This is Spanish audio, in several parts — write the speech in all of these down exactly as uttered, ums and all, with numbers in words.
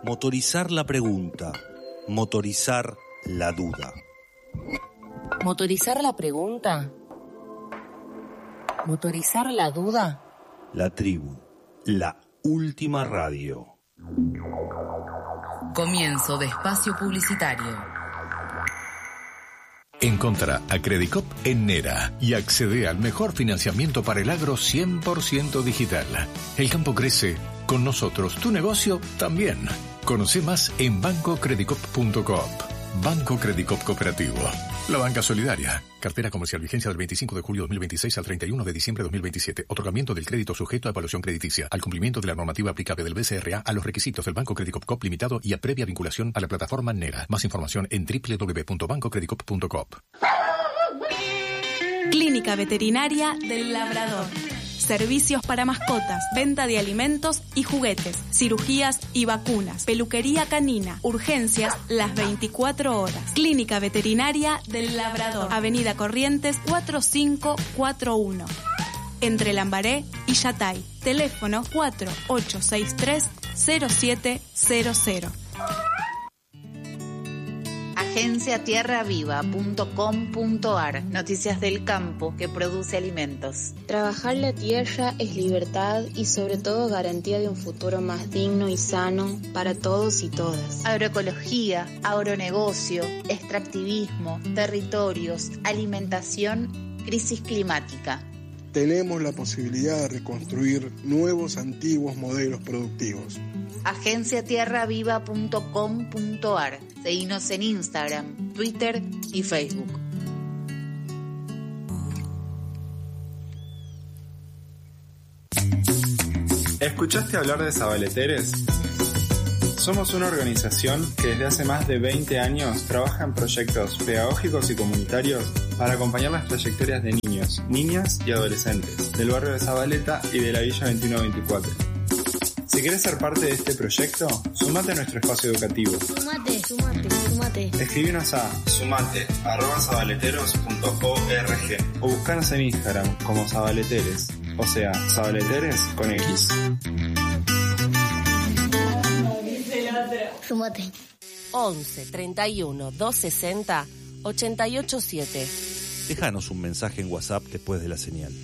Motorizar la pregunta, motorizar la duda. ¿Motorizar la pregunta? ¿Motorizar la duda? La tribu, la última radio. Comienzo de espacio publicitario. Encontrá a Credicop en Nera y accede al mejor financiamiento para el agro cien por ciento digital. El campo crece, con nosotros tu negocio también. Conoce más en banco credicop punto coop. Banco Credicop Cooperativo. La banca solidaria. Cartera comercial, vigencia del veinticinco de julio de dos mil veintiséis al treinta y uno de diciembre de dos mil veintisiete. Otorgamiento del crédito sujeto a evaluación crediticia. Al cumplimiento de la normativa aplicable del B C R A a los requisitos del Banco Credicop Coop Limitado y a previa vinculación a la plataforma Nera. Más información en doble u doble u doble u punto banco credicop punto coop. Clínica Veterinaria del Labrador. Servicios para mascotas, venta de alimentos y juguetes, cirugías y vacunas, peluquería canina, urgencias las veinticuatro horas. Clínica Veterinaria del Labrador, Avenida Corrientes cuatro cinco cuatro uno, entre Lambaré y Yatay. Teléfono cuatro ocho seis tres cero siete cero cero. agencia tierra viva punto com punto ar. Noticias del campo que produce alimentos. Trabajar la tierra es libertad y sobre todo garantía de un futuro más digno y sano para todos y todas. Agroecología, agronegocio, extractivismo, territorios, alimentación, crisis climática. Tenemos la posibilidad de reconstruir nuevos antiguos modelos productivos. agencia tierra viva punto com punto ar. Seguinos en Instagram, Twitter y Facebook. ¿Escuchaste hablar de Zabaleteres? Somos una organización que desde hace más de veinte años trabaja en proyectos pedagógicos y comunitarios para acompañar las trayectorias de niños, niñas y adolescentes del barrio de Zabaleta y de la Villa veintiuno veinticuatro. Si querés ser parte de este proyecto, sumate a nuestro espacio educativo. Sumate, sumate, sumate. Escribinos a sumate arroba zabaleteros punto org o buscanos en Instagram como Zabaleteres, o sea, Zabaleteres con X. Sumate. once treinta y uno doscientos sesenta ochenta y ocho siete. Déjanos un mensaje en WhatsApp después de la señal.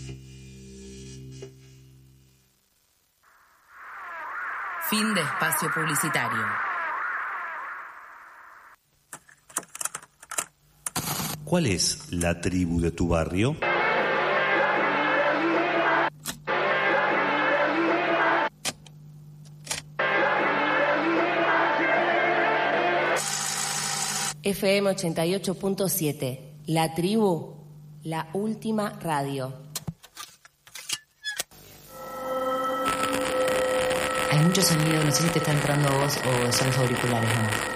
Fin de espacio publicitario. ¿Cuál es la tribu de tu barrio? F M ochenta y ocho punto siete. La tribu, la última radio. Hay mucho sonido, no sé si te está entrando a vos o son los auriculares,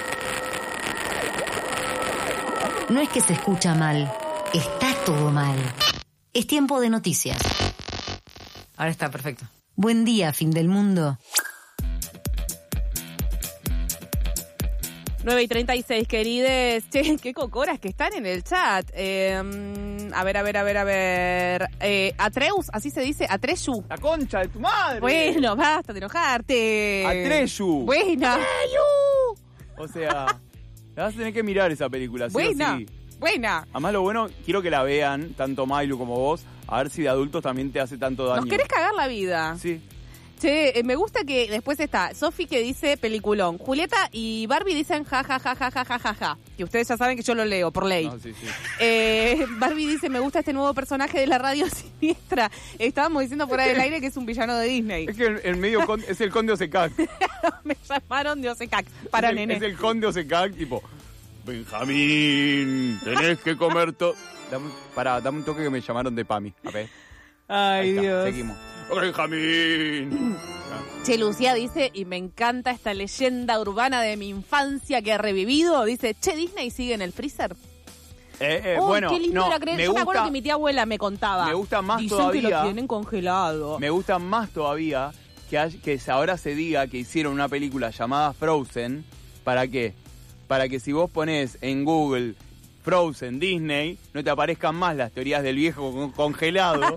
¿no? No es que se escucha mal, está todo mal. Es tiempo de noticias. Ahora está perfecto. Buen día, fin del mundo. nueve y treinta y seis, querides. Che, qué cocoras que están en el chat. Eh, a ver, a ver, a ver, a ver. Eh, Atreus, así se dice, Atreyu. La concha de tu madre. Bueno, basta de enojarte. Atreyu. Buena. Atreyu. O sea, la vas a tener que mirar esa película. ¿Sí buena, o sí? buena. Además, lo bueno, quiero que la vean, tanto Mailu como vos, a ver si de adultos también te hace tanto daño. ¿Nos querés cagar la vida? Sí. Che, eh, me gusta que después está Sofi que dice peliculón. Julieta y Barbie dicen ja, ja, ja, ja, ja, ja, ja, ja. Que ustedes ya saben que yo lo leo por ley. No, sí, sí. Eh, Barbie dice, me gusta este nuevo personaje de la radio siniestra. Estábamos diciendo fuera del aire que es un villano de Disney. Es que el, el medio con, es el conde Osecac. Me llamaron de Osecac. Para es el, nene. Es el conde Osecac, tipo, Benjamín, tenés que comer todo. Dame, pará, dame un toque que me llamaron de Pami. A ver. Ay, Dios. Seguimos. Benjamín. Che, Lucía dice, y me encanta esta leyenda urbana de mi infancia que ha revivido. Dice, che, Disney sigue en el freezer. Eh, eh, oh, bueno, qué lindo no, era creer. me Yo gusta, me acuerdo que mi tía abuela me contaba. Me gusta más Dicen todavía. que lo tienen congelado. Me gusta más todavía que, hay, que ahora se diga que hicieron una película llamada Frozen. ¿Para qué? Para que si vos ponés en Google Frozen Disney, no te aparezcan más las teorías del viejo con- congelado.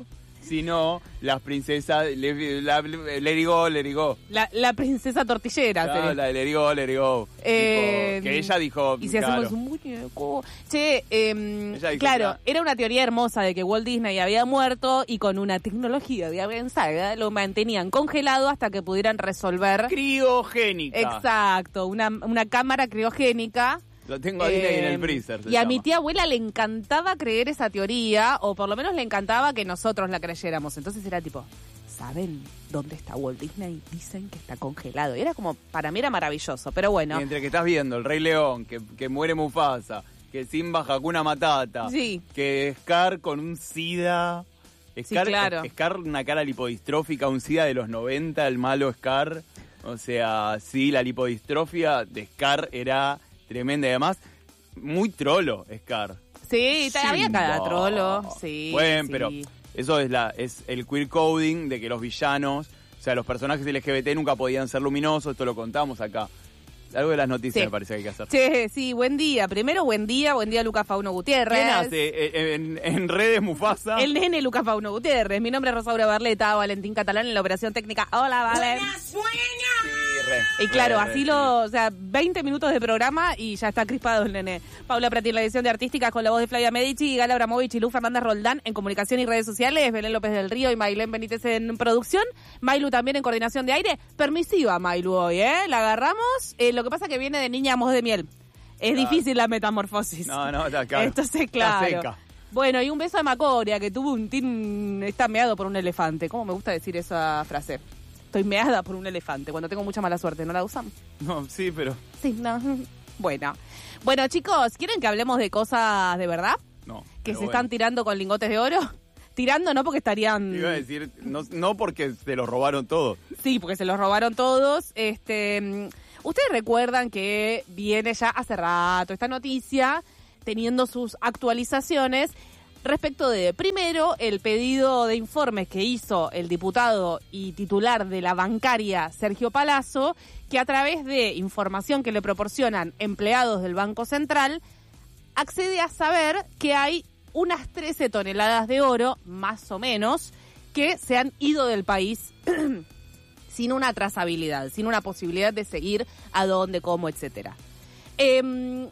sino las princesas, le, la, let it go, let it go. La, la princesa tortillera. Claro, sería. La de let it go, let it go. Eh, tipo, que ella dijo, y si claro. hacemos un muñeco. Che, eh, dijo, claro, claro, era una teoría hermosa de que Walt Disney había muerto y con una tecnología de avanzada lo mantenían congelado hasta que pudieran resolver. Criogénica. Exacto, una, una cámara criogénica. Lo tengo ahí eh, en el freezer. Y llama. a mi tía abuela le encantaba creer esa teoría, o por lo menos le encantaba que nosotros la creyéramos. Entonces era tipo, ¿saben dónde está Walt Disney? Dicen que está congelado. Y era como, para mí era maravilloso, pero bueno. Y entre que estás viendo El Rey León, que, que muere Mufasa, que Simba Hakuna Matata, sí. que Scar con un SIDA... Scar, sí, claro. Scar una cara lipodistrófica, un SIDA de los noventa, el malo Scar. O sea, sí, la lipodistrofia de Scar era... tremenda y además muy trolo Scar. Sí, Simba. Había cada trolo. Sí. Bueno, sí. pero eso es la es el queer coding de que los villanos, o sea, los personajes L G B T nunca podían ser luminosos, esto lo contamos acá. Algo de las noticias sí. me parece que hay que hacer. Che, sí, buen día. Primero, buen día. Buen día, Lucas Fauno Gutiérrez. ¿Quién hace? En, en redes, Mufasa. El nene Lucas Fauno Gutiérrez. Mi nombre es Rosaura Barleta, Valentín Catalán en la operación técnica. Hola, Valen. ¡Buenas, buenas! Sí, y claro, re, re, así lo, o sea, veinte minutos de programa y ya está crispado el nene. Paula Prati en la edición de Artísticas con la voz de Flavia Medici, Gala Abramovich y Lu Fernández Roldán en comunicación y redes sociales, Belén López del Río y Mailén Benítez en producción, Mailu también en coordinación de aire. Permisiva Mailu hoy, ¿eh? La agarramos, eh, lo que pasa que viene de niña a moz de miel. Es claro. difícil la metamorfosis. No, no, está claro. Entonces, claro. Está seca. Bueno, y un beso a Macoria, que tuvo un tin, está meado por un elefante. ¿Cómo me gusta decir esa frase? Estoy meada por un elefante, cuando tengo mucha mala suerte, ¿no la usan? No, sí, pero... Sí, no. Bueno. Bueno, chicos, ¿quieren que hablemos de cosas de verdad? No. ¿Que se bueno. están tirando con lingotes de oro? Tirando no porque estarían... Iba a decir, no, no porque se los robaron todos. Sí, porque se los robaron todos. Este, ustedes recuerdan que viene ya hace rato esta noticia, teniendo sus actualizaciones... Respecto de, primero, el pedido de informes que hizo el diputado y titular de la bancaria, Sergio Palazzo, que a través de información que le proporcionan empleados del Banco Central, accede a saber que hay unas trece toneladas de oro, más o menos, que se han ido del país sin una trazabilidad, sin una posibilidad de seguir a dónde, cómo, etcétera. Eh,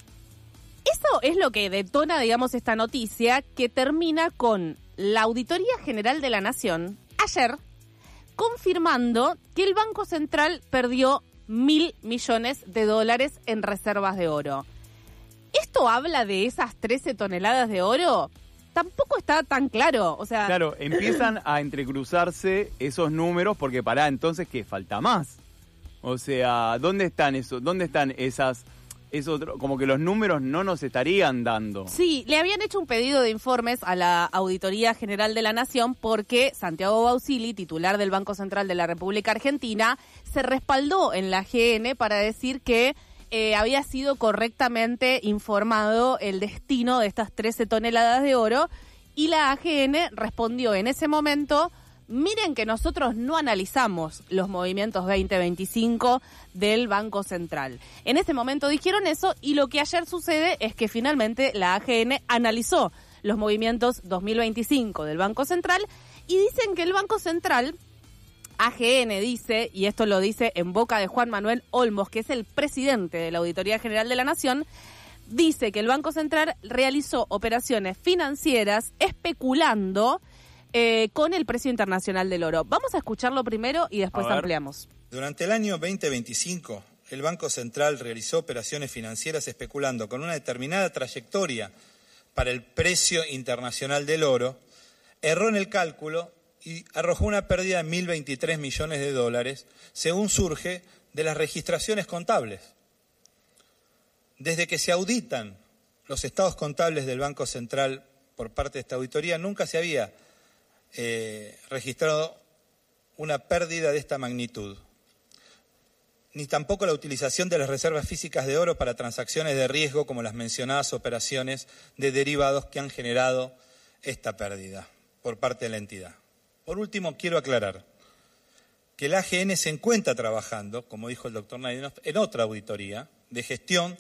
Eso es lo que detona, digamos, esta noticia, que termina con la Auditoría General de la Nación, ayer, confirmando que el Banco Central perdió mil millones de dólares en reservas de oro. ¿Esto habla de esas trece toneladas de oro? Tampoco está tan claro, o sea... Claro, empiezan a entrecruzarse esos números porque, pará, entonces, ¿qué? Falta más. O sea, ¿dónde están esos? ¿Dónde están esas...? Es otro, como que los números no nos estarían dando. Sí, le habían hecho un pedido de informes a la Auditoría General de la Nación porque Santiago Bausili, titular del Banco Central de la República Argentina, se respaldó en la G N para decir que eh, había sido correctamente informado el destino de estas trece toneladas de oro y la A G N respondió en ese momento... Miren que nosotros no analizamos los movimientos veinte veinticinco del Banco Central. En ese momento dijeron eso y lo que ayer sucede es que finalmente la A G N analizó los movimientos dos mil veinticinco del Banco Central y dicen que el Banco Central, A G N dice, y esto lo dice en boca de Juan Manuel Olmos, que es el presidente de la Auditoría General de la Nación, dice que el Banco Central realizó operaciones financieras especulando Eh, con el precio internacional del oro. Vamos a escucharlo primero y después ampliamos. Durante el año veinte veinticinco, el Banco Central realizó operaciones financieras especulando con una determinada trayectoria para el precio internacional del oro, erró en el cálculo y arrojó una pérdida de mil veintitrés millones de dólares, según surge de las registraciones contables. Desde que se auditan los estados contables del Banco Central por parte de esta auditoría, nunca se había Eh, registrado una pérdida de esta magnitud, ni tampoco la utilización de las reservas físicas de oro para transacciones de riesgo como las mencionadas operaciones de derivados que han generado esta pérdida por parte de la entidad. Por último, quiero aclarar que la A G N se encuentra trabajando, como dijo el doctor Naidenoff, en otra auditoría de gestión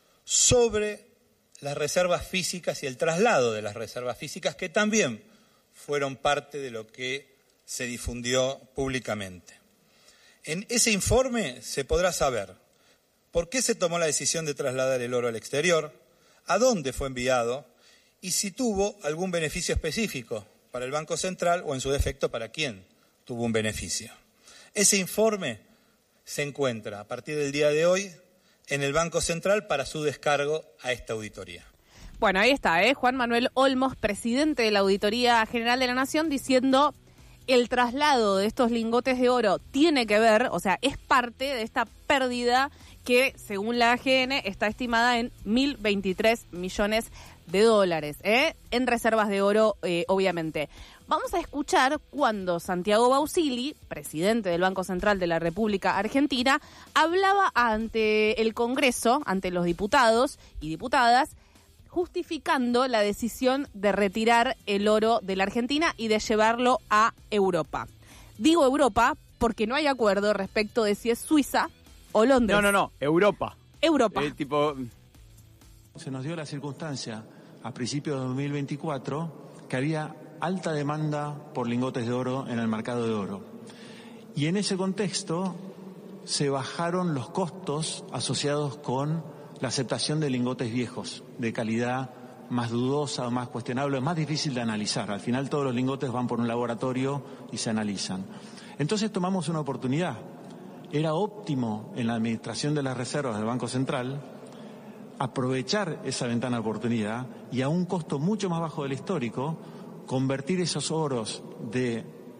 sobre las reservas físicas y el traslado de las reservas físicas que también fueron parte de lo que se difundió públicamente. En ese informe se podrá saber por qué se tomó la decisión de trasladar el oro al exterior, a dónde fue enviado y si tuvo algún beneficio específico para el Banco Central o, en su defecto, para quién tuvo un beneficio. Ese informe se encuentra a partir del día de hoy en el Banco Central para su descargo a esta auditoría. Bueno, ahí está, ¿eh? Juan Manuel Olmos, presidente de la Auditoría General de la Nación, diciendo el traslado de estos lingotes de oro tiene que ver, o sea, es parte de esta pérdida que, según la A G N, está estimada en mil veintitrés millones de dólares, ¿eh? En reservas de oro, eh, obviamente. Vamos a escuchar cuando Santiago Bausili, presidente del Banco Central de la República Argentina, hablaba ante el Congreso, ante los diputados y diputadas, justificando la decisión de retirar el oro de la Argentina y de llevarlo a Europa. Digo Europa porque no hay acuerdo respecto de si es Suiza o Londres. No, no, no, Europa. Europa. Eh, tipo... Se nos dio la circunstancia a principios de dos mil veinticuatro que había alta demanda por lingotes de oro en el mercado de oro. Y en ese contexto se bajaron los costos asociados con la aceptación de lingotes viejos, de calidad más dudosa o más cuestionable, más difícil de analizar. Al final todos los lingotes van por un laboratorio y se analizan. Entonces tomamos una oportunidad. Era óptimo en la administración de las reservas del Banco Central aprovechar esa ventana de oportunidad y a un costo mucho más bajo del histórico, convertir esos oros de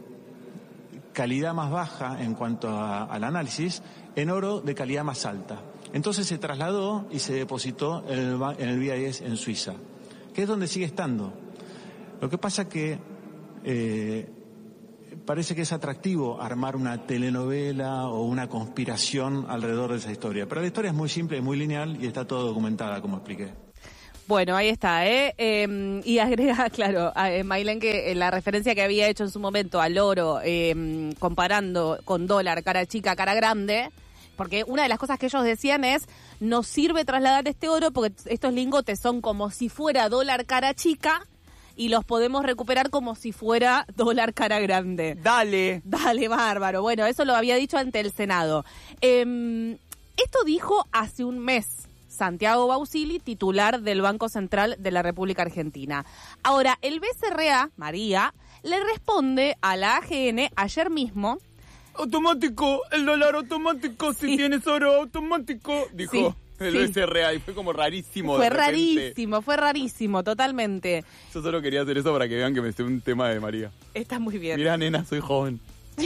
calidad más baja en cuanto a, al análisis en oro de calidad más alta. Entonces se trasladó y se depositó en el, en el B I S en Suiza, que es donde sigue estando. Lo que pasa que eh, parece que es atractivo armar una telenovela o una conspiración alrededor de esa historia. Pero la historia es muy simple, muy lineal y está todo documentada, como expliqué. Bueno, ahí está, ¿eh? eh y agrega, claro, a eh, Maylén, que la referencia que había hecho en su momento al oro, eh, comparando con dólar, cara chica, cara grande, porque una de las cosas que ellos decían es, nos sirve trasladar este oro porque estos lingotes son como si fuera dólar cara chica y los podemos recuperar como si fuera dólar cara grande. Dale. Dale, bárbaro. Bueno, eso lo había dicho ante el Senado. Eh, esto dijo hace un mes Santiago Bausili, titular del Banco Central de la República Argentina. Ahora, el B C R A, María, le responde a la A G N ayer mismo. Automático, el dólar automático, si sí. Tienes oro automático, dijo sí, el sí. B C R A, y fue como rarísimo. Fue rarísimo, fue rarísimo, totalmente. Yo solo quería hacer eso para que vean que me sé un tema de María. Está muy bien. Mirá, nena, soy joven.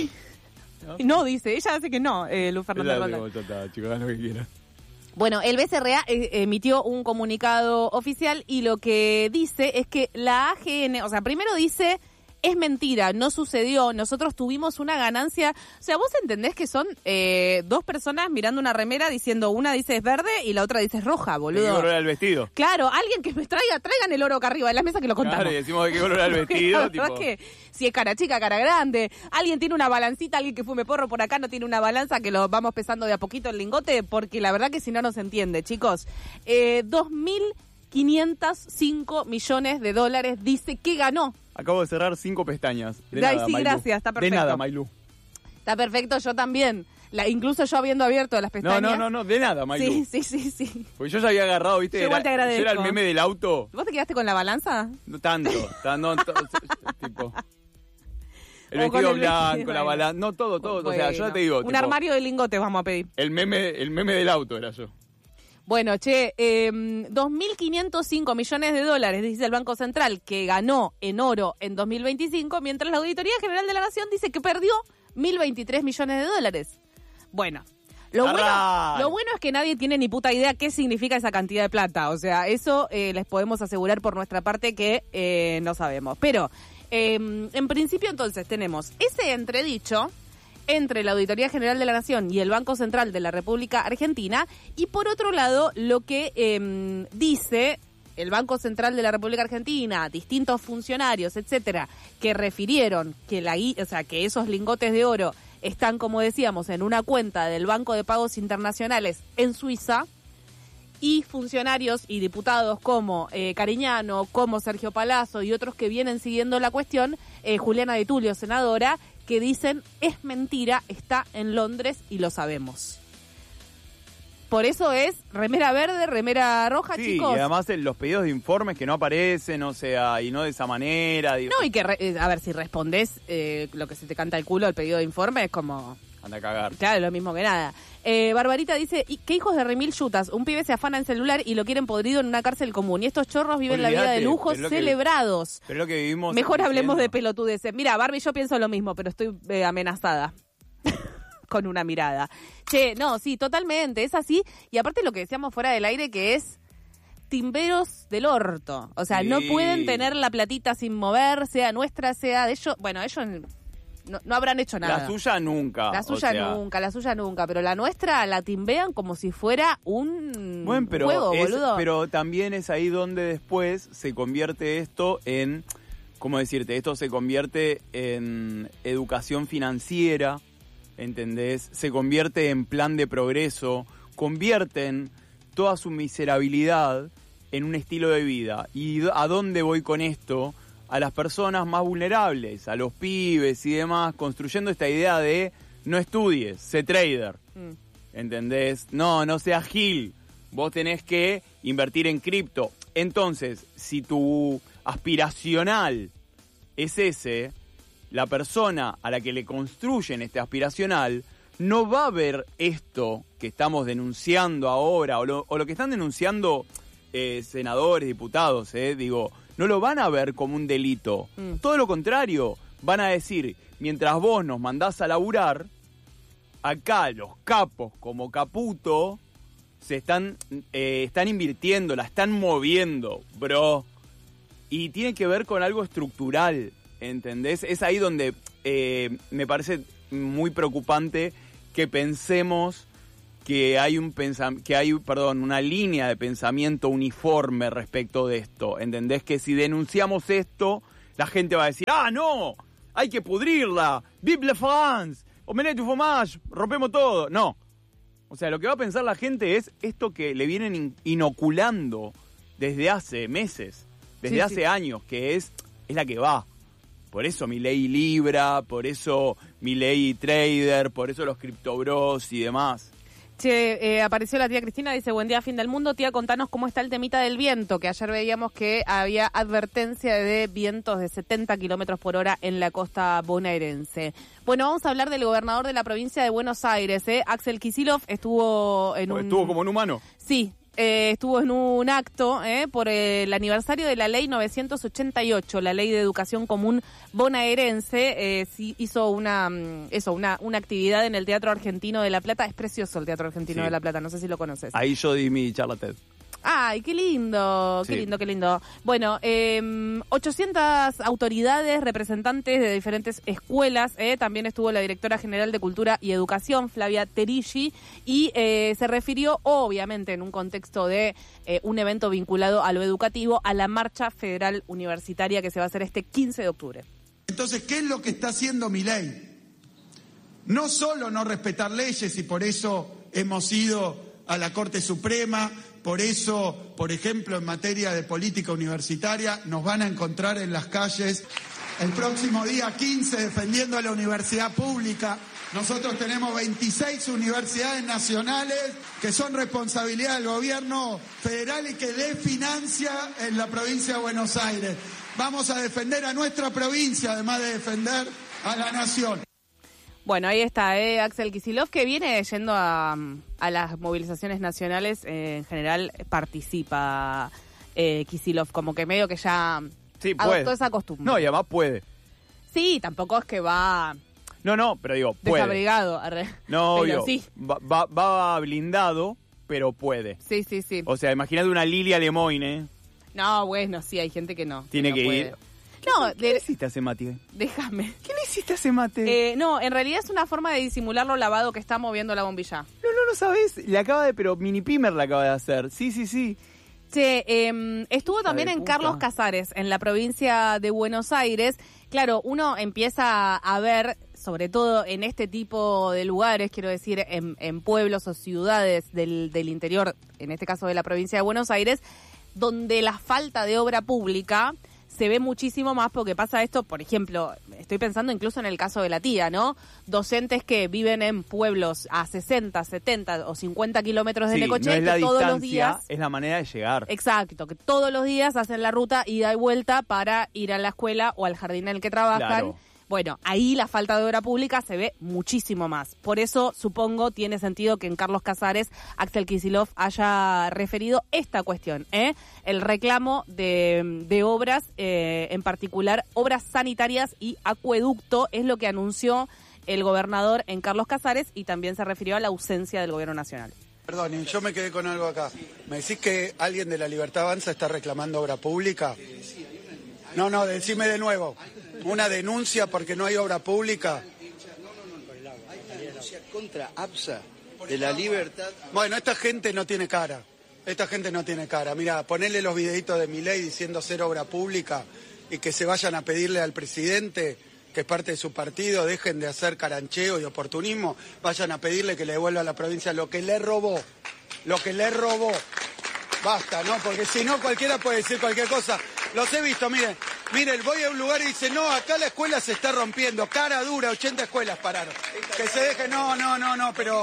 ¿No? No, dice, ella hace que no, eh, Luz Fernanda Roldán. Chicos, haz lo que quieran. Bueno, el B C R A emitió un comunicado oficial y lo que dice es que la A G N, o sea, primero dice, es mentira, no sucedió, nosotros tuvimos una ganancia. O sea, vos entendés que son eh, dos personas mirando una remera diciendo, una dice es verde y la otra dice es roja, boludo. ¿De qué color era el vestido? Claro, alguien que me traiga, traigan el oro acá arriba de la mesa que lo contamos. Claro, y decimos de qué color era el vestido. La tipo... que si es cara chica, cara grande, alguien tiene una balancita, alguien que fume porro por acá no tiene una balanza, que lo vamos pesando de a poquito el lingote, porque la verdad que si no, no se entiende, chicos. Eh, dos mil quinientos cinco millones de dólares dice que ganó. Acabo de cerrar cinco pestañas. De Ay, nada, sí, Mailú. gracias, está perfecto. De nada, Mailú. Está perfecto, yo también. La, incluso yo habiendo abierto las pestañas. No, no, no, no, de nada, Mailú. Sí, sí, sí, sí. Porque yo ya había agarrado, ¿viste? Yo igual te era, agradezco. yo era el meme del auto. ¿Vos te quedaste con la balanza? No tanto, no, to, tipo... El o vestido el blanco, vestido, la balanza, no todo, todo. Bueno, o sea, yo ya te digo. Un tipo, armario de lingotes vamos a pedir. El meme, el meme del auto era yo. Bueno, che, eh, dos mil quinientos cinco millones de dólares, dice el Banco Central, que ganó en oro en dos mil veinticinco, mientras la Auditoría General de la Nación dice que perdió mil veintitrés millones de dólares. Bueno, lo bueno, lo bueno es que nadie tiene ni puta idea qué significa esa cantidad de plata. O sea, eso eh, les podemos asegurar por nuestra parte que eh, no sabemos. Pero, eh, en principio, entonces, tenemos ese entredicho entre la Auditoría General de la Nación y el Banco Central de la República Argentina, y por otro lado, lo que eh, dice el Banco Central de la República Argentina, distintos funcionarios, etcétera, que refirieron que la, o sea, que esos lingotes de oro están, como decíamos, en una cuenta del Banco de Pagos Internacionales en Suiza, y funcionarios y diputados como eh, Cariñano, como Sergio Palazzo y otros que vienen siguiendo la cuestión, eh, Juliana de Tulio, senadora, que dicen es mentira, está en Londres y lo sabemos. Por eso es remera verde, remera roja, sí, chicos. Y además los pedidos de informes que no aparecen, o sea, y no de esa manera. Digo, no, y que, re, a ver, si respondés eh, lo que se te canta el culo al pedido de informe, es como... Anda a cagar. Claro, lo mismo que nada. Eh, Barbarita dice, ¿y qué hijos de remil yutas? Un pibe se afana en celular y lo quieren podrido en una cárcel común. Y estos chorros viven Olvídate, la vida de lujos celebrados. Que, pero lo que vivimos... Mejor hablemos diciendo. de pelotudeces. Mira, Barbie, yo pienso lo mismo, pero estoy eh, amenazada. Con una mirada. Che, no, sí, totalmente, es así. Y aparte lo que decíamos fuera del aire, que es timberos del orto. O sea, sí. no pueden tener la platita sin mover, sea nuestra, sea de ellos. Bueno, ellos... No, no habrán hecho nada. La suya nunca. La suya o sea... nunca, la suya nunca. Pero la nuestra la timbean como si fuera un bueno, pero juego, es, boludo. Pero también es ahí donde después se convierte esto en... ¿Cómo decirte? Esto se convierte en educación financiera, ¿entendés? Se convierte en plan de progreso. Convierten toda su miserabilidad en un estilo de vida. ¿Y a dónde voy con esto? A las personas más vulnerables, a los pibes y demás, construyendo esta idea de no estudies, sé trader, mm. ¿entendés? No, no seas gil, vos tenés que invertir en cripto. Entonces, si tu aspiracional es ese, la persona a la que le construyen este aspiracional no va a ver esto que estamos denunciando ahora, o lo, o lo que están denunciando eh, senadores, diputados, eh, digo... No lo van a ver como un delito. Mm. Todo lo contrario. Van a decir, mientras vos nos mandás a laburar, acá los capos como Caputo se están, eh, están invirtiendo, la están moviendo, bro. Y tiene que ver con algo estructural, ¿entendés? Es ahí donde eh, me parece muy preocupante que pensemos que hay un pensam- que hay, perdón, una línea de pensamiento uniforme respecto de esto. ¿Entendés? Que si denunciamos esto, la gente va a decir, ¡ah, no! Hay que pudrirla. ¡Vive la France! ¡Omelette du fromage! ¡Rompemos todo! No. O sea, lo que va a pensar la gente es esto que le vienen in- inoculando desde hace meses, desde sí, hace sí. años, que es, es la que va. Por eso Milei Libra, por eso Milei Trader, por eso los criptobros y demás. Che, eh, apareció la tía Cristina, dice, buen día, fin del mundo. Tía, contanos cómo está el temita del viento, que ayer veíamos que había advertencia de vientos de setenta kilómetros por hora en la costa bonaerense. Bueno, vamos a hablar del gobernador de la provincia de Buenos Aires, ¿eh? Axel Kicillof estuvo en un... ¿Estuvo como un humano? Sí. Eh, estuvo en un acto eh, por el aniversario de la ley novecientos ochenta y ocho, la ley de educación común bonaerense. Eh, sí, hizo una eso una, una actividad en el Teatro Argentino de La Plata. Es precioso el Teatro Argentino sí. de La Plata, no sé si lo conoces. Ahí yo di mi charla TED. Ay, qué lindo, qué sí. lindo, qué lindo. Bueno, eh, ochocientas autoridades, representantes de diferentes escuelas, eh, también estuvo la directora general de Cultura y Educación, Flavia Terigi, y eh, se refirió, obviamente, en un contexto de eh, un evento vinculado a lo educativo, a la Marcha Federal Universitaria que se va a hacer este quince de octubre. Entonces, ¿qué es lo que está haciendo Milei? No solo no respetar leyes, y por eso hemos ido a la Corte Suprema. Por eso, por ejemplo, en materia de política universitaria, nos van a encontrar en las calles el próximo día quince defendiendo a la universidad pública. Nosotros tenemos veintiséis universidades nacionales que son responsabilidad del gobierno federal y que desfinancia en la provincia de Buenos Aires. Vamos a defender a nuestra provincia, además de defender a la nación. Bueno, ahí está, eh, Axel Kicillof, que viene yendo a, a las movilizaciones nacionales, eh, en general participa eh, Kicillof, como que medio que ya sí, adoptó esa costumbre. No, y además puede. Sí, tampoco es que va... No, no, pero digo, puede. Desabrigado. Arre. No, pero obvio, sí. va, va, va blindado, pero puede. Sí, sí, sí. O sea, imagínate una Lilia Lemoyne. No, bueno, sí, hay gente que no. Tiene que, no que ir... No, ¿Qué le hiciste a ese mate? Déjame. ¿Qué le hiciste a ese mate? Eh, no, en realidad es una forma de disimular lo lavado que está moviendo la bombilla. No, no, no sabes. Le acaba de, pero Mini Pimer la acaba de hacer. Sí, sí, sí. Che, eh, estuvo también en puta. Carlos Casares, en la provincia de Buenos Aires. Claro, uno empieza a ver sobre todo en este tipo de lugares, quiero decir, en, en pueblos o ciudades del, del interior, en este caso de la provincia de Buenos Aires, donde la falta de obra pública se ve muchísimo más, porque pasa esto, por ejemplo, estoy pensando incluso en el caso de la tía, ¿no? Docentes que viven en pueblos a sesenta, setenta o cincuenta kilómetros de sí, Necochea, no es la que todos distancia, los días... es la manera de llegar. Exacto, que todos los días hacen la ruta ida y vuelta para ir a la escuela o al jardín en el que trabajan. Claro. Bueno, ahí la falta de obra pública se ve muchísimo más. Por eso, supongo, tiene sentido que en Carlos Casares Axel Kicillof haya referido esta cuestión, ¿eh? El reclamo de, de obras, eh, en particular obras sanitarias y acueducto, es lo que anunció el gobernador en Carlos Casares, y también se refirió a la ausencia del gobierno nacional. Perdón, yo me quedé con algo acá. ¿Me decís que alguien de la Libertad Avanza está reclamando obra pública? No, no, decime de nuevo. Una denuncia porque no hay obra pública. Hay denuncia contra APSA de la Libertad. Bueno, esta gente no tiene cara. Esta gente no tiene cara. Mira, ponele los videitos de Milei diciendo ser obra pública y que se vayan a pedirle al presidente, que es parte de su partido, dejen de hacer carancheo y oportunismo, vayan a pedirle que le devuelva a la provincia lo que le robó. Lo que le robó. Basta, ¿no? Porque si no, cualquiera puede decir cualquier cosa. Los he visto, miren, miren, voy a un lugar y dice, no, acá la escuela se está rompiendo, cara dura, ochenta escuelas pararon. Que se deje, no, no, no, no, pero...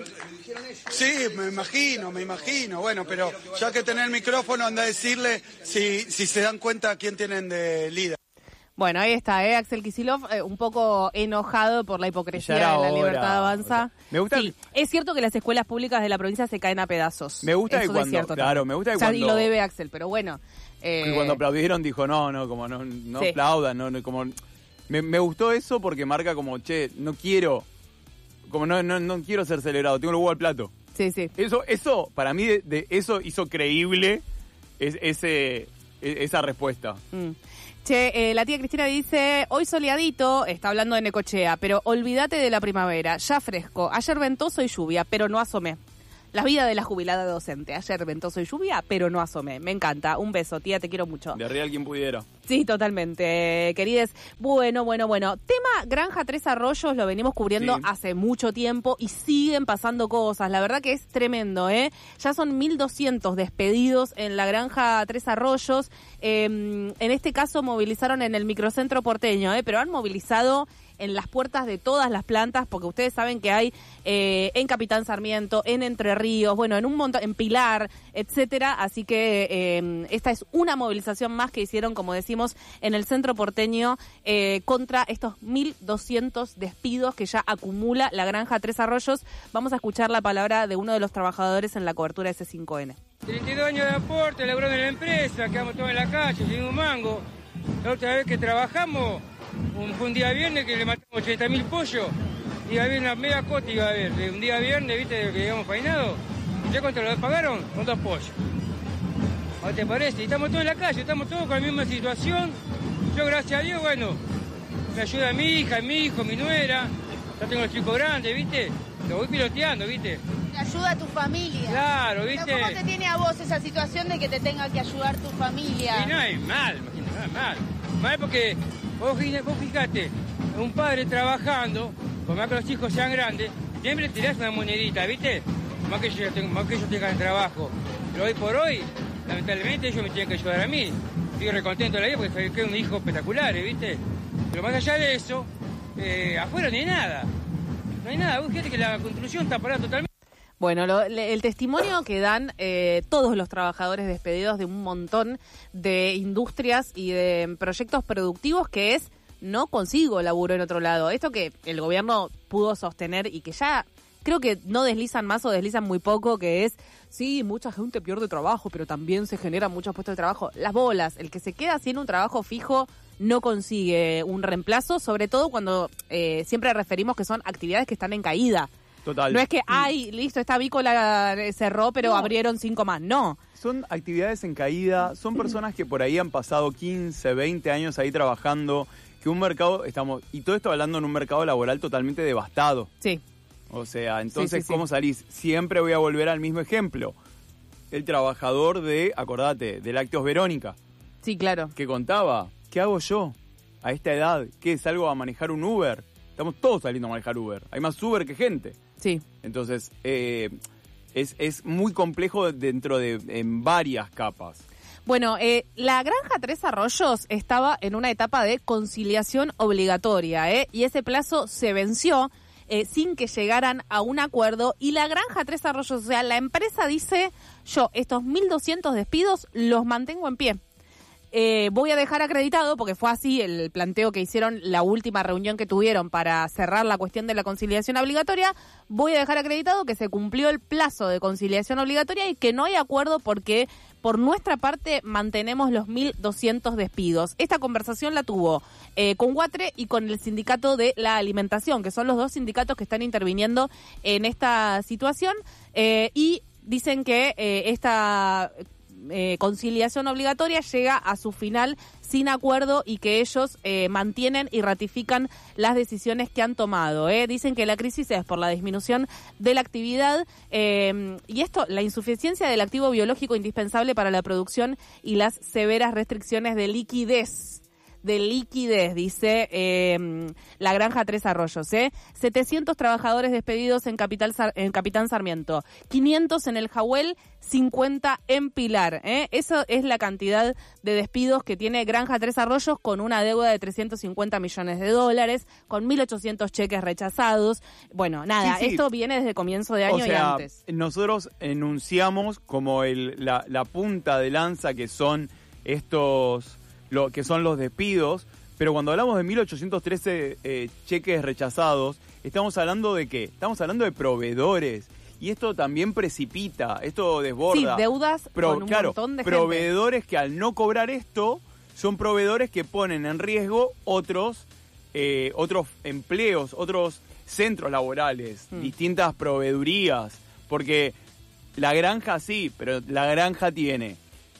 Sí, me imagino, me imagino, bueno, pero ya que tener el micrófono, anda a decirle si, si se dan cuenta quién tienen de líder. Bueno, ahí está, ¿eh? Axel Kicillof, eh, un poco enojado por la hipocresía de la ahora. Libertad Avanza. Me gusta sí, es cierto que las escuelas públicas de la provincia se caen a pedazos. Me gusta Eso que cuando, es cierto, claro, también. me gusta que o sea, cuando... y lo debe Axel, pero bueno. Eh... Que cuando aplaudieron dijo, no, no, como no, no sí. aplaudan, no, no, como... Me, me gustó eso porque marca como, che, no quiero, como no, no, no quiero ser celebrado, tengo el huevo al plato. Sí, sí. Eso, eso, para mí, de, de eso hizo creíble es, ese, esa respuesta. Mm. Che, eh, la tía Cristina dice, hoy soleadito, está hablando de Necochea, pero olvídate de la primavera, ya fresco, ayer ventoso y lluvia, pero no asomé. La vida de la jubilada docente, ayer ventoso y lluvia, pero no asomé. Me encanta, un beso, tía, te quiero mucho. De real quien pudiera. Sí, totalmente, querides. Bueno, bueno, bueno. Tema Granja Tres Arroyos lo venimos cubriendo sí. hace mucho tiempo y siguen pasando cosas. La verdad que es tremendo, ¿eh? Ya son mil doscientos despedidos en la Granja Tres Arroyos. Eh, en este caso movilizaron en el microcentro porteño, ¿eh? Pero han movilizado en las puertas de todas las plantas, porque ustedes saben que hay eh, en Capitán Sarmiento, en Entre Ríos, bueno, en un montón, en Pilar, etcétera. Así que eh, esta es una movilización más que hicieron, como decimos, en el centro porteño eh, contra estos mil doscientos despidos que ya acumula la Granja Tres Arroyos. Vamos a escuchar la palabra de uno de los trabajadores en la cobertura de C cinco N. treinta y dos años de aporte, laburando en la empresa, quedamos todos en la calle, sin un mango. La otra vez que trabajamos, un, fue un día viernes que le matamos ochenta mil pollos, y había una media cota, iba a haber, de un día viernes, viste, que habíamos faenado, ¿ya cuánto lo pagaron? Con dos pollos. ¿No te parece? Y estamos todos en la calle, estamos todos con la misma situación. Yo, gracias a Dios, bueno, me ayuda mi hija, mi hijo, mi nuera, ya tengo los chicos grandes, viste, lo voy piloteando, viste. Te ayuda a tu familia. Claro, viste. ¿Cómo te tiene a vos esa situación de que te tenga que ayudar tu familia? Y no es mal, imagínate, no es mal. Mal porque vos, vos fijate, un padre trabajando, por más que los hijos sean grandes, siempre tirás una monedita, ¿viste? Más que ellos, más que ellos tengan trabajo. Pero hoy por hoy, lamentablemente, ellos me tienen que ayudar a mí. Estoy recontento de la vida porque soy un hijo espectacular, ¿viste? Pero más allá de eso, eh, afuera no hay nada. No hay nada. Vos fíjate que la construcción está parada totalmente. Bueno, lo, el testimonio que dan eh, todos los trabajadores despedidos de un montón de industrias y de proyectos productivos que es no consigo laburo en otro lado. Esto que el gobierno pudo sostener y que ya creo que no deslizan más o deslizan muy poco, que es, sí, mucha gente pierde trabajo, pero también se generan muchos puestos de trabajo. Las bolas, el que se queda sin un trabajo fijo no consigue un reemplazo, sobre todo cuando eh, siempre referimos que son actividades que están en caída. Total. No es que, ay, listo, esta avícola cerró, pero no. abrieron cinco más. No. Son actividades en caída, son personas que por ahí han pasado quince, veinte años ahí trabajando, que un mercado, estamos, y todo esto hablando en un mercado laboral totalmente devastado. Sí. O sea, entonces, sí, sí, ¿cómo sí. salís? Siempre voy a volver al mismo ejemplo. El trabajador de, acordate, de Lácteos Verónica. Sí, claro. Que contaba, ¿qué hago yo a esta edad? ¿Qué, salgo a manejar un Uber? estamos todos saliendo a manejar Uber. Hay más Uber que gente. Sí. Entonces, eh, es, es muy complejo dentro de en varias capas. Bueno, eh, la Granja Tres Arroyos estaba en una etapa de conciliación obligatoria, ¿eh? Y ese plazo se venció eh, sin que llegaran a un acuerdo. Y la Granja Tres Arroyos, o sea, la empresa dice, yo estos mil doscientos despidos los mantengo en pie. Eh, voy a dejar acreditado, porque fue así el planteo que hicieron la última reunión que tuvieron para cerrar la cuestión de la conciliación obligatoria, voy a dejar acreditado que se cumplió el plazo de conciliación obligatoria y que no hay acuerdo porque por nuestra parte mantenemos los mil doscientos despidos. Esta conversación la tuvo eh, con Guatre y con el sindicato de la alimentación, que son los dos sindicatos que están interviniendo en esta situación, eh, y dicen que eh, esta... Eh, conciliación obligatoria llega a su final sin acuerdo y que ellos eh, mantienen y ratifican las decisiones que han tomado. ¿eh? Dicen que la crisis es por la disminución de la actividad eh, y esto, la insuficiencia del activo biológico indispensable para la producción y las severas restricciones de liquidez. de liquidez, dice eh, la Granja Tres Arroyos. ¿eh? setecientos trabajadores despedidos en, Capital, en Capitán Sarmiento, quinientos en el Jahuel, cincuenta en Pilar. ¿eh? Eso es la cantidad de despidos que tiene Granja Tres Arroyos, con una deuda de trescientos cincuenta millones de dólares, con mil ochocientos cheques rechazados. Bueno, nada, sí, sí. Esto viene desde comienzo de año o sea, y antes. Nosotros enunciamos como el, la, la punta de lanza que son estos... lo que son los despidos, pero cuando hablamos de mil ochocientos trece eh, cheques rechazados, estamos hablando de qué? Estamos hablando de proveedores, y esto también precipita, esto desborda. Sí, deudas Pro, con un claro, montón de proveedores gente. Que al no cobrar esto, son proveedores que ponen en riesgo otros, eh, otros empleos, otros centros laborales, hmm. distintas proveedurías, porque la granja sí, pero la granja tiene...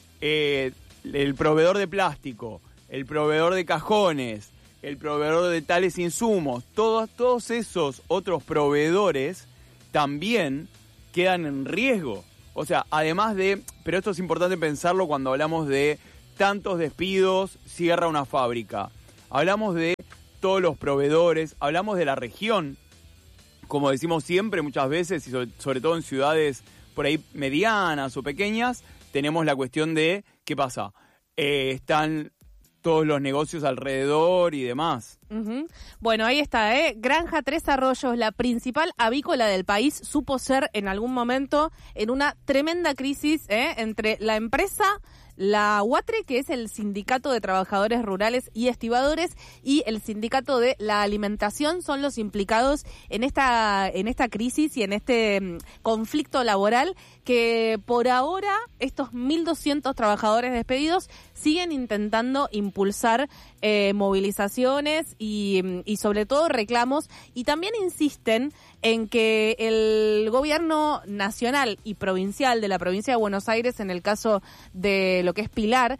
Eh, el proveedor de plástico, el proveedor de cajones, el proveedor de tales insumos, todos, todos esos otros proveedores también quedan en riesgo. O sea, además de, pero esto es importante pensarlo cuando hablamos de tantos despidos, cierra una fábrica. Hablamos de todos los proveedores, hablamos de la región, como decimos siempre muchas veces, y sobre, sobre todo en ciudades por ahí medianas o pequeñas, tenemos la cuestión de, ¿qué pasa? Eh, están todos los negocios alrededor y demás. Uh-huh. Bueno, ahí está, ¿eh? Granja Tres Arroyos, la principal avícola del país, supo ser en algún momento en una tremenda crisis ¿eh? entre la empresa, la Guatre, que es el sindicato de trabajadores rurales y estibadores, y el sindicato de la alimentación, son los implicados en esta en esta crisis y en este um, conflicto laboral que por ahora estos mil doscientos trabajadores despedidos siguen intentando impulsar eh, movilizaciones y, y sobre todo reclamos, y también insisten en que el gobierno nacional y provincial de la provincia de Buenos Aires, en el caso de lo que es Pilar,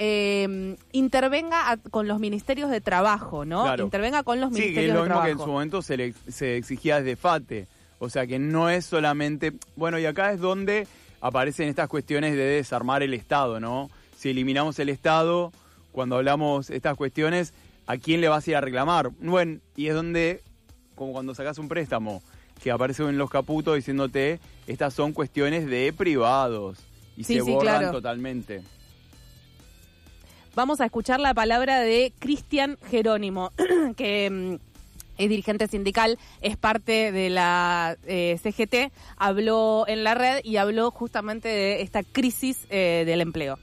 eh, intervenga a, con los ministerios de trabajo, ¿no? Claro. Intervenga con los sí, ministerios que es lo de mismo trabajo. Que en su momento se, le, se exigía desde FATE. O sea, que no es solamente... Bueno, y acá es donde aparecen estas cuestiones de desarmar el Estado, ¿no? Si eliminamos el Estado, cuando hablamos estas cuestiones, ¿a quién le vas a ir a reclamar? Bueno, y es donde, como cuando sacas un préstamo, que aparece en los caputos diciéndote, estas son cuestiones de privados, y sí, se sí, borran claro. totalmente. Vamos a escuchar la palabra de Cristian Jerónimo, que es dirigente sindical, es parte de la eh, C G T, habló en la red y habló justamente de esta crisis eh, del empleo.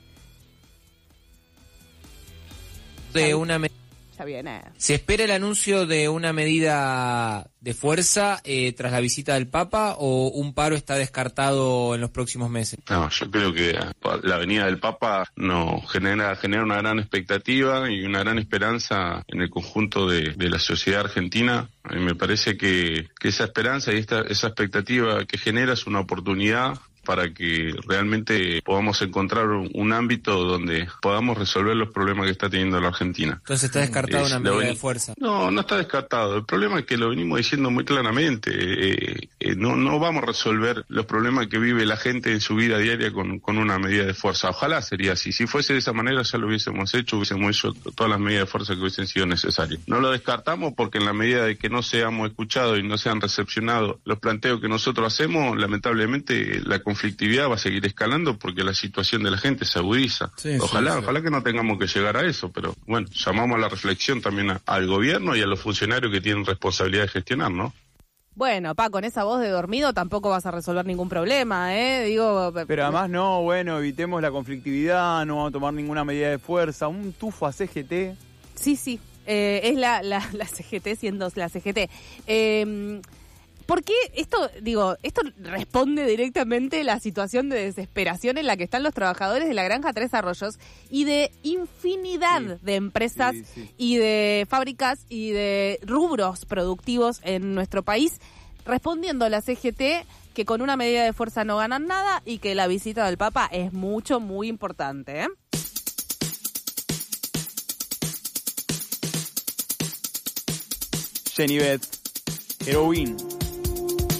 De una me- ya viene. ¿Se espera el anuncio de una medida de fuerza eh, tras la visita del Papa, o un paro está descartado en los próximos meses? No, yo creo que la venida del Papa nos genera, genera una gran expectativa y una gran esperanza en el conjunto de, de la sociedad argentina. A mí me parece que, que esa esperanza y esta, esa expectativa que genera es una oportunidad para que realmente podamos encontrar un, un ámbito donde podamos resolver los problemas que está teniendo la Argentina. Entonces está descartada Es, una lo medida ven- de fuerza. No, no está descartado. El problema es que lo venimos diciendo muy claramente. Eh, eh, no, no vamos a resolver los problemas que vive la gente en su vida diaria con, con una medida de fuerza. Ojalá sería así. Si fuese de esa manera ya lo hubiésemos hecho, hubiésemos hecho todas las medidas de fuerza que hubiesen sido necesarias. No lo descartamos porque en la medida de que no seamos escuchados y no sean recepcionados los planteos que nosotros hacemos, lamentablemente la conflictividad va a seguir escalando porque la situación de la gente se agudiza. Sí, ojalá, sí, sí. ojalá que no tengamos que llegar a eso, pero bueno, llamamos a la reflexión también a- al gobierno y a los funcionarios que tienen responsabilidad de gestionar, ¿no? Bueno, pa, con esa voz de dormido tampoco vas a resolver ningún problema, ¿eh? Digo... Pero además no, bueno, evitemos la conflictividad, no vamos a tomar ninguna medida de fuerza, un tufo a C G T. Sí, sí, eh, es la, la, la C G T siendo la C G T. Eh, ¿Por qué esto, digo, esto responde directamente a la situación de desesperación en la que están los trabajadores de la Granja Tres Arroyos y de infinidad Sí. de empresas Sí, sí. y de fábricas y de rubros productivos en nuestro país, respondiendo a la C G T que con una medida de fuerza no ganan nada y que la visita del Papa es mucho, muy importante, ¿eh? Jenny Beth, Heroin.